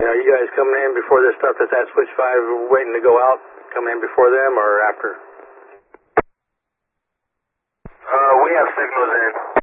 are you guys coming in before this stuff that's at switch 5 waiting to go out? Coming in before them or after? We have signals in.